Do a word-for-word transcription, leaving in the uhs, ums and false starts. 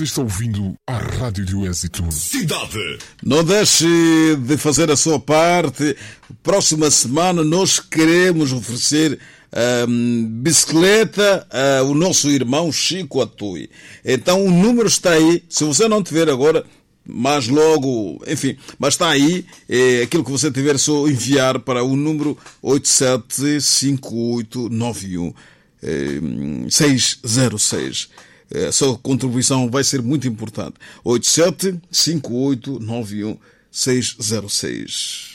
Você está ouvindo a Rádio do Êxito. Cidade. Não deixe de fazer a sua parte. Próxima semana nós queremos oferecer um, bicicleta ao nosso irmão Chico Atui. Então o número está aí. Se você não tiver agora, mas logo, enfim, mas está aí, é aquilo que você tiver, só enviar para o número oito sete cinco oito nove um seis zero seis. A sua contribuição vai ser muito importante. oito sete cinco oito nove um seis zero seis.